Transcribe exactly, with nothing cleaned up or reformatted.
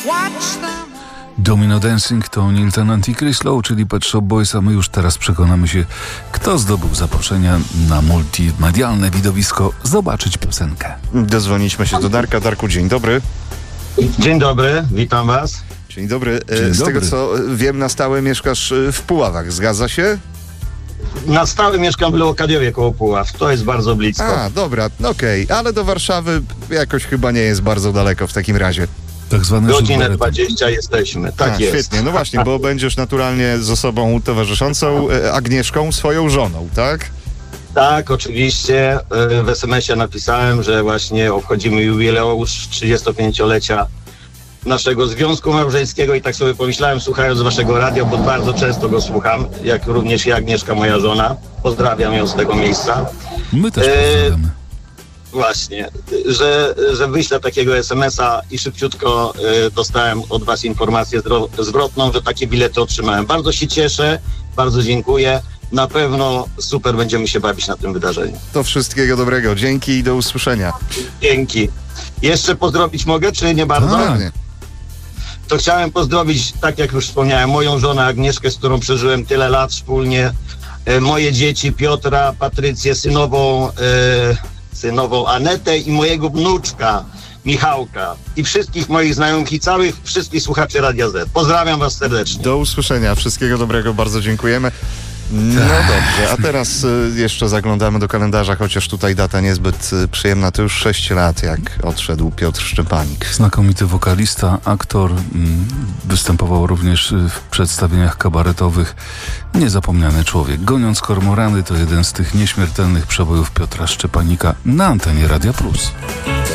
Domino Dancing to Neil Tennant i Chris Lowe, czyli Pet Shop Boys, a my już teraz przekonamy się, kto zdobył zaproszenia na multimedialne widowisko zobaczyć piosenkę. Dozwoniliśmy się do Darka. Darku, dzień dobry. Dzień dobry, witam was. Dzień dobry. Dzień Z dobry. tego co wiem, na stałe mieszkasz w Puławach, zgadza się? Na stałe mieszkam w Leokadiowie koło Puław, to jest bardzo blisko. A, dobra, okej, ale do Warszawy jakoś chyba nie jest bardzo daleko w takim razie. Tak zwany rzut Godzinę beretem. dwadzieścia jesteśmy, tak A, jest. świetnie, no właśnie, bo będziesz naturalnie z osobą towarzyszącą, e, Agnieszką, swoją żoną, tak? Tak, oczywiście. y, W es em esie napisałem, że właśnie obchodzimy jubileusz trzydziestopięciolecia naszego związku małżeńskiego i tak sobie pomyślałem, słuchając waszego radia, bo bardzo często go słucham, jak również i Agnieszka, moja żona. Pozdrawiam ją z tego miejsca. My też E, pozdrawiamy. Właśnie, że, że wyślę takiego es em esa i szybciutko y, dostałem od was informację zdro- zwrotną, że takie bilety otrzymałem. Bardzo się cieszę, bardzo dziękuję. Na pewno super będziemy się bawić na tym wydarzeniu. To wszystkiego dobrego, dzięki i do usłyszenia. Dzięki. Jeszcze pozdrowić mogę, czy nie bardzo? Tak. Pewnie. To chciałem pozdrowić, tak jak już wspomniałem, moją żonę Agnieszkę, z którą przeżyłem tyle lat wspólnie, e, moje dzieci Piotra, Patrycję, synową, e, synową Anetę i mojego wnuczka Michałka i wszystkich moich znajomych i całych wszystkich słuchaczy Radia Z. Pozdrawiam was serdecznie. Do usłyszenia, wszystkiego dobrego, bardzo dziękujemy. No dobrze, a teraz y, jeszcze zaglądamy do kalendarza, chociaż tutaj data niezbyt y, przyjemna. To już sześć lat, jak odszedł Piotr Szczepanik. Znakomity wokalista, aktor, mm, występował również y, w przedstawieniach kabaretowych. Niezapomniany człowiek. Goniąc kormorany to jeden z tych nieśmiertelnych przebojów Piotra Szczepanika na antenie Radia Plus.